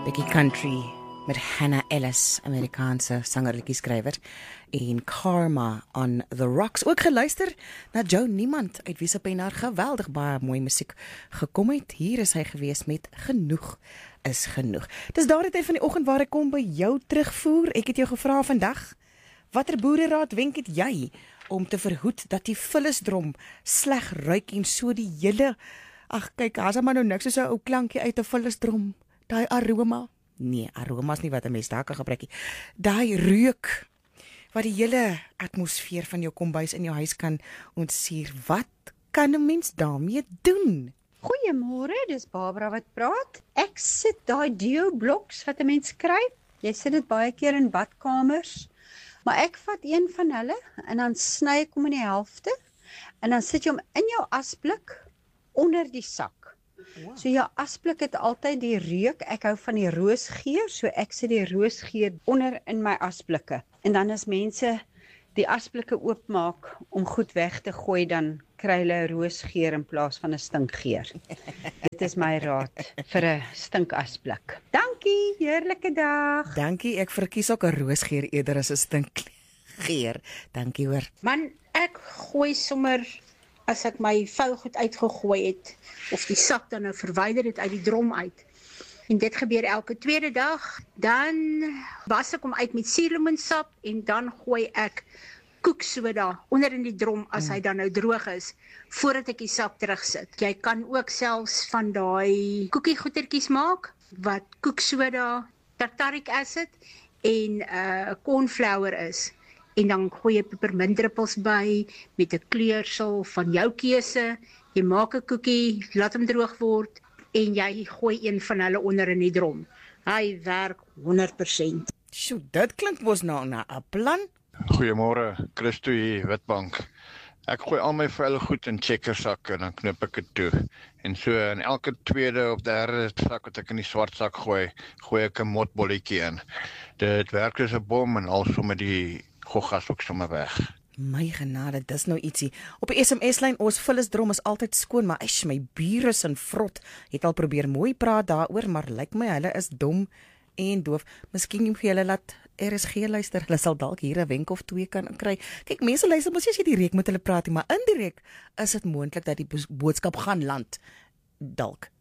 Bietjie country met Hannah Ellis, Amerikaanse sangerliedjie-skrywer, en Karma on the Rocks. Ook geluister na Joe Niemand, uit wie se pen haar geweldig baie mooi musiek gekom het. Hier is hy gewees met Genoeg is Genoeg. Dis daardie tyd van die oggend waar ek kom by jou terugvoer. Ek het jou gevra vandag, watter boereraad wenk het jy om te verhoed dat die vullisdrom sleg ruik en so die hele... Ag kyk, as maar nou niks soos 'n ou klankie uit 'n vullisdrom. Daai aroma. Nee, aroma is nie wat 'n mens daar kan gebruik nie. Daai reuk wat die hele atmosfeer van jou kombuis in jou huis kan ontsuur. Wat kan 'n mens daarmee doen? Goeiemôre, dis Barbara wat praat. Ek sit daai deo-bloks wat 'n mens kry. Jy sit dit baie keer in badkamers. Maar ek vat een van hulle en dan sny ek hom in die helfte en dan sit jy hom in jou asblik onder die sak. Wow. So jou asblik het altyd die reuk. Ek hou van die roosgeur, so ek sit die roosgeur onder in my asblikke. En dan as mense die asblikke oopmaak om goed weg te gooi, dan kry hulle 'n roosgeur in plaas van 'n stinkgeur. Dit is my raad vir 'n stinkasblik. Dankie, heerlike dag. Dankie, ek verkies ook 'n roosgeur eerder as 'n stinkgeur. Dankie hoor. Man, ek gooi sommer as ek my vuilgoed uitgegooi het, of die sak dan nou verwyder het uit die drom uit. En dit gebeur elke tweede dag. Dan was ek hom uit met suurlemoensap en dan gooi ek koeksoda onder in die drom as hy dan nou droog is, voordat ek die sak terugsit. Jy kan ook selfs van daai koekiegoetertjies maak, wat koeksoda, tartaric acid en cornflour is. En dan gooi jy pepermintdruppels by, met 'n kleursel van jou keuse. Jy maak 'n koekie, laat hom droog word, en jy gooi een van hulle onder in die drom. Hy werk 100%. Sjoe, dit klink mos nou na 'n plan. Goeiemôre, Christo hier, Witbank. Ek gooi al my vuil goed in checkersakke en dan knip ek dit toe. En so in elke tweede of derde sak wat ek in die swart sak gooi ek 'n motbolletjie in. Dit werk soos 'n bom en also met die goggas ook sommer weg. My genade, dis nou ietsie. Op die SMS-lyn, ons vullisdrom is altyd skoon, maar my bure in vrot het al probeer mooi praat daaroor, maar lyk my hulle is dom en doof. Miskien moet jy hulle laat RSG luister. Hulle sal dalk hier 'n wenk of twee kan kry. Kyk, mense luister mos as jy direk met hulle praat, maar indirek is dit moontlik dat die boodskap gaan land. Dalk.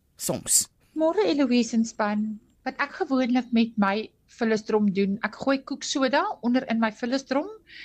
Soms. Môre Eloise en span. Wat ek gewoonlik met my vullisdrom doen, ek gooi koeksoda onder in my vullisdrom.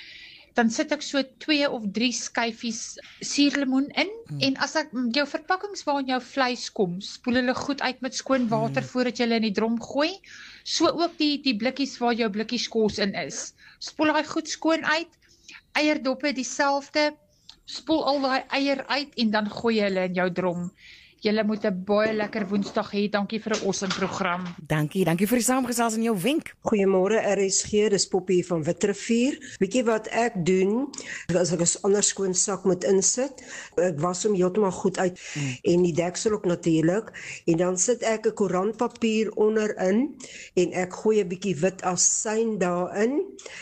Dan sit ek so 2 of 3 skyfies suurlemoen in. En as ek jou verpakkings waarin jou vleis kom, spoel hulle goed uit met skoon water voordat jy hulle in die drom gooi. So ook die blikkies waar jou blikkies kos in is. Spoel hy goed skoon uit. Eierdoppe dieselfde. Spoel al daai eier uit en dan gooi jy hulle in jou drom. Julle moet 'n baie lekker Woensdag hê. Dankie vir 'n awesome program. Dankie vir die saamgesels en jou wenk. Goeiemôre RSG, dis Poppie van Witrifuur. Weet jy wat ek doen? As ek 'n ander skoon sak moet insit, ek was hom heeltemal goed uit en die deksel ook natuurlik, en dan sit ek 'n koerantpapier onderin en ek gooi 'n bietjie wit asyn daarin.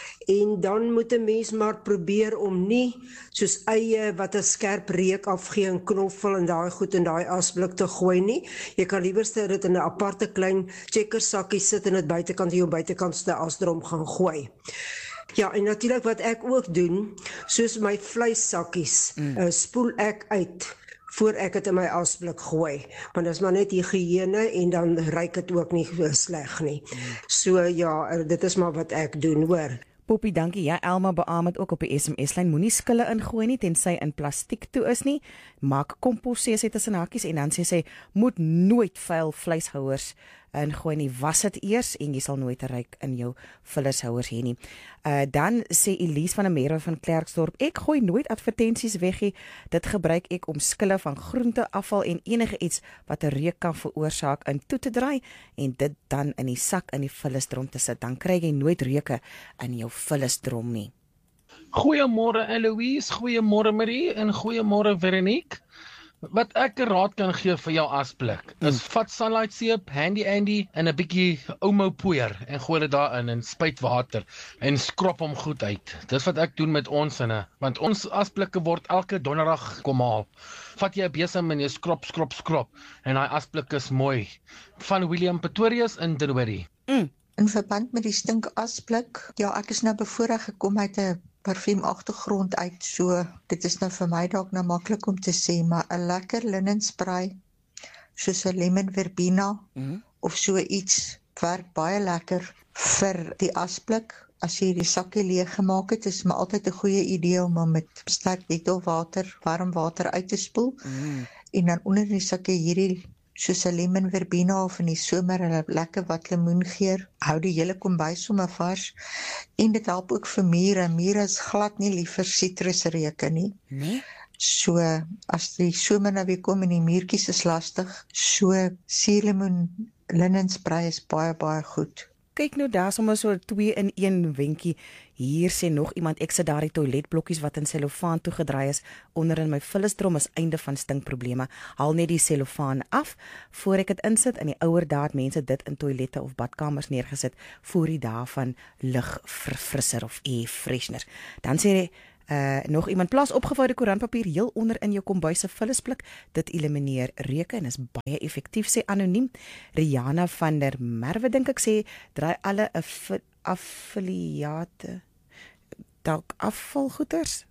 En dan moet 'n mens maar probeer om nie soos eie wat 'n skerp reuk afgee en knoffel en daai goed in daai asblik te gooi nie. Jy kan liewerste dit in 'n aparte klein checkersakkie sit en dit buitekant in jou buitekantste asdrom gaan gooi. Ja, en natuurlik wat ek ook doen, soos my vleissakkies, spoel ek uit voor ek dit in my asblik gooi. Want dit is maar net higiëne en dan ruik dit ook nie sleg nie. So ja, dit is maar wat ek doen, hoor. Poppie, dankie. Ja, Elma beamoed het ook op die SMS-lyn. Moenie skille ingooi nie tensy in plastiek toe is nie. Maak kompos, sê sy tussen hakies, en dan sê sy moet nooit vuil vleishouers ingooi nie. Was dit eers en jy sal nooit 'n ruik in jou vullishouers hê nie. Dan sê Elise van 'n Merwe van Klerksdorp, ek gooi nooit advertensies weg nie. Dit gebruik ek om skille van groente, afval en enige iets wat 'n reuk kan veroorsaak in toe te draai en dit dan in die sak in die vullisdrom te sit. Dan kry jy nooit reuke in jou vullisdrom nie. Goeiemôre Eloise, goeiemôre Marie en goeiemôre Veronique. Wat ek 'n raad kan gee vir jou asblik is vat Sunlight seep, Handy Andy en 'n bietjie Omo poeier en gooi dit daarin en spuit water en skrop hom goed uit. Dis wat ek doen met ons sinne, want ons asblikke word elke donderdag kom haal. Vat jy 'n besem en jy skrop en daai asblik is mooi. Van William Pretorius in Dinwiddie. In verband met die stinkasblik, ja, ek is nou bevoorreg gekom uit 'n parfuum agtergrond uit, so dit is nou vir my dalk nou maklik om te sê, maar 'n lekker linenspray soos 'n lemon verbena of so iets werk baie lekker vir die asblik. As jy die sakkie leeg gemaak het, is maar altyd 'n goeie idee om hom met sterk dettelwater, warm water uit te spoel en dan onder die sakkie hierdie soos 'n lemon verbena of in die somer 'n lekker wat lemoengeur, hou die hele kombuis sommer vars en dit help ook vir mure. Mure is glad nie lief vir sitrusreuke nie. So as die somer nou weer kom en die muurtjies is lastig, so suurlemoen linenspray is baie goed. Kyk nou, daar sommer so 2-in-1 wenkie. Hier sê nog iemand, ek sit daar die toiletblokkies wat in selofaan toegedraai is onder in my vullisdrom is einde van stinkprobleme. Haal net die selofaan af voor ek dit insit. In die ouer dae het mense dit in toilette of badkamers neergesit voor die dae van lugverfrisser of air freshener. Dan sê nog iemand, plaas opgevoude koerantpapier heel onder in jou kombuis se vullisblik. Dit elimineer reuke en is baie effektief, sê anoniem. Rihanna van der Merwe dink ek sê draai alle 'n affiliate dalk afvalgoeders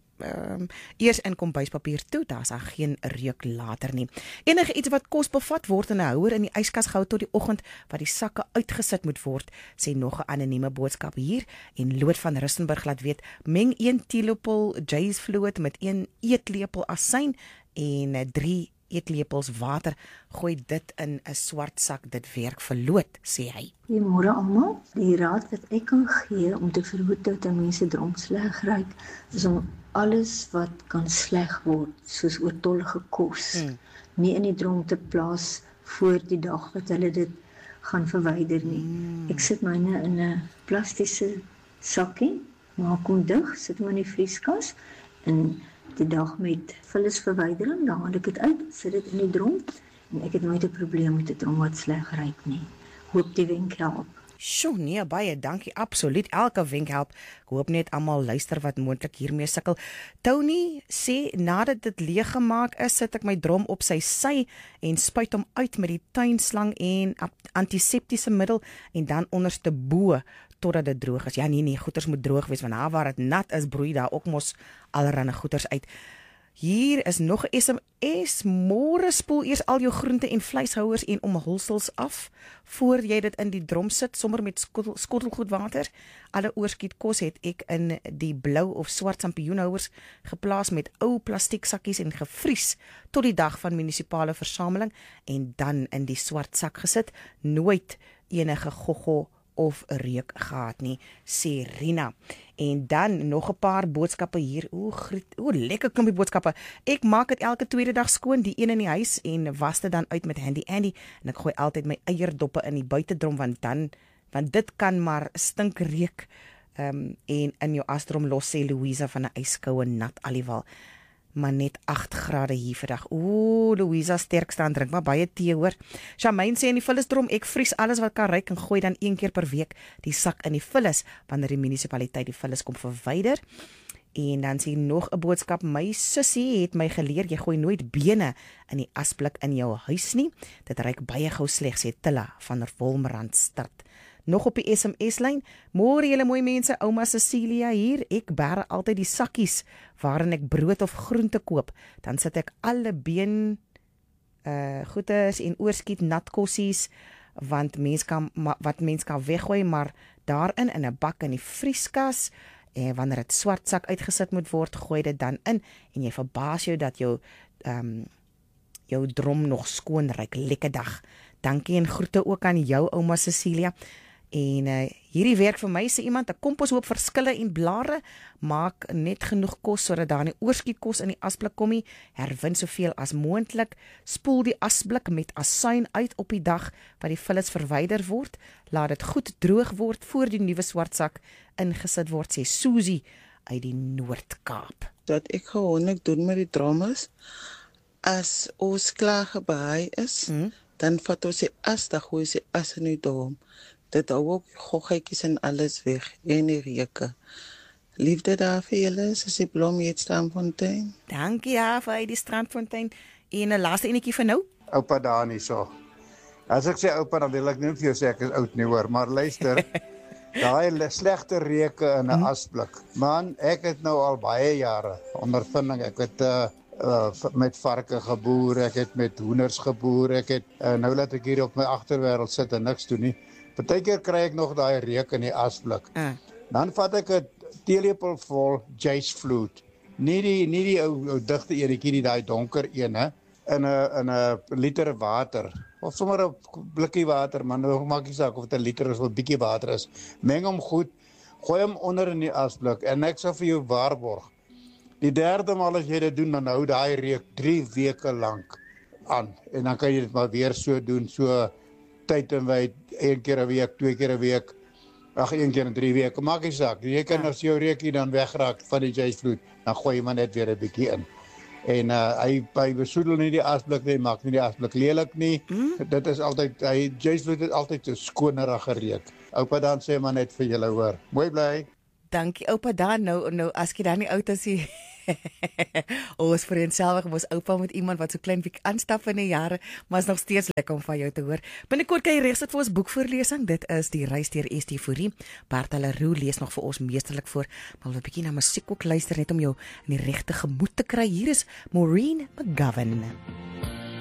eers in kombuispapier toe, daar's daar geen reuk later nie. Enige iets wat kos bevat word in 'n houer in die yskas gehou tot die oggend wat die sakke uitgesit moet word, sê nog 'n anonieme boodskap hier. En Loot van Rustenburg laat weet, meng 1 teelepel Jay's fluid met 1 eetlepel asyn en 3 eetlepels water, gooi dit in 'n swart sak, dit werk vir Loot, sê hy. Goeiemôre almal. Die raad wat ek kan gee om te verhoed dat mense drom sleg ruik, is om alles wat kan sleg word, soos oortollige kos, nie in die drom te plaas voor die dag wat hulle dit gaan verwyder nie. Ek sit myne in 'n plastiese sakkie, maak hom dig, sit hom in die vrieskas en die dag met vullisverwydering, dan haal ek dit uit, sit dit in die drom en ek het nooit 'n probleem met 'n drom wat sleg ruik nie. Hoop die wenk help. Sjoe, nee, baie dankie, absoluut, elke wenk help. Ek hoop net almal luister wat moontlik hiermee sukkel. Tony sê, nadat dit leeg gemaak is, sit ek my drom op sy sy en spuit hom uit met die tuinslang en antiseptiese middel en dan onderste bo totdat dit droog is. Ja, nee, goeders moet droog wees, want waar dit nat is, broei daar ook mos allerhande goeders uit. Hier is nog 'n SMS, môre spoel eers al jou groente en vleishouers en omhulsels af, voor jy dit in die drom sit, sommer met skottelgoed water. Alle oorskiet kos het ek in die blou of swart sampioenhouers geplaas met ou plastiek sakkies en gevries, tot die dag van munisipale versameling, en dan in die swart sak gesit, nooit enige goggo of reuk gehad nie, sê Rina. En dan nog 'n paar boodskappe hier. Lekker klompie boodskappe. Ek maak dit elke tweede dag skoon, die een in die huis, en was dit dan uit met Handy Andy, en ek gooi altyd my eierdoppe in die buitedrom, want dit kan maar stink reuk, en in jou asdrom los, sê Louisa van 'n yskoue nat Aliwal. Maar net 8 grade hier vandag. Louisa sterk staan, drink maar baie tee hoor. Shamaine sê in die vullisdrom, ek vries alles wat kan ruik en gooi dan 1 keer per week die sak in die vullis, wanneer die munisipaliteit die vullis kom verwyder. En dan sê nog 'n boodskap, my sussie het my geleer, jy gooi nooit bene in die asblik in jou huis nie. Dit ruik baie gou sleg, sê Tilla van Wolmrandstad. Nog op die SMS-lyn, môre julle mooi mense, ouma Cecilia hier, ek bære altyd die sakkies waarin ek brood of groente koop, dan sit ek alle been goedes en oorskiet natkossies, wat mens kan weggooi, maar daarin in 'n bak in die vrieskas, en wanneer dit swart sak uitgesit moet word, gooi dit dan in, en jy verbaas jou dat jou drom nog skoon ruik. Lekker dag. Dankie en groete ook aan jou ouma Cecilia. En hierdie werk vir my, sê iemand, 'n komposhoop verskille en blare, maak net genoeg kos sodat daar nie oorskiet kos in die asblik kom nie, herwin soveel as moontlik, spoel die asblik met asyn uit op die dag wat die vullis verwyder word, laat dit goed droog word voor die nuwe swartsak ingesit word, sê Susie uit die Noord-Kaap. Dat ek gewoonlik doen met die dramas, as ons klaar gebaai is, dan vat ons die as, dan gooi ons die as in die drom. Dit hou ook goggetjies en alles weg, en die reuke. Liefde daar vir julle, Sussie Blom, hier Strandfontein. Dankie vir die Strandfontein. En 'n laaste enetjie vir nou. Oupa Dani so. As ek sê oupa, dan wil ek nie vir jou sê ek is oud nie hoor, maar luister, daai slegte reuke in 'n asblik. Man, ek het nou al baie jare ondervinding. Ek het met varke geboer, ek het met hoenders geboer, ek het nou laat ek hier op my agterwêreld sit en niks doen nie. Partykeer kry ek nog daai reuk in die asblik. Dan vat ek 'n teelepel vol Jace Flood. Nie die ou digte enetjie nie, daai donker ene in 'n liter water. Of sommer 'n blikkie water, man, nou maak nie saak of dit 'n liter is of 'n bietjie water is. Meng hom goed, gooi hom onder in die asblik en ek sal vir jou waarborg. Die derde maal as jy dit doen, dan hou daai reuk 3 weke lank aan. En dan kan jy dit maar weer so doen, so tyd en wyd, 1 keer 'n week, 2 keer 'n week. Ag, 1 keer in 3 weke, maak nie saak. Jy kan as jou reukie dan wegraak van die Jace Flood, dan gooi jy maar net weer 'n bietjie in. En hy besoedel nie die asblik nie, maak nie die asblik lelik nie. Dit is altyd, Jace Flood het altyd 'n skonerige reuk. Oupa Dan sê maar net vir julle hoor. Mooi bly. Dankie oupa Dan. Nou as jy dan nie oud is nie. Ons vereenselwig mos oupa met iemand wat so klein bietjie aanstap in die jare, maar is nog steeds lekker om van jou te hoor. Binnekort kan jy regs sit vir ons boekvoorlesing. Dit is Die Reis deur Estie Fourie. Bertha Leroux lees nog vir ons meesterlik voor, maar 'n bietjie na musiek ook luister net om jou in die regte gemoed te kry. Hier is Maureen McGovern.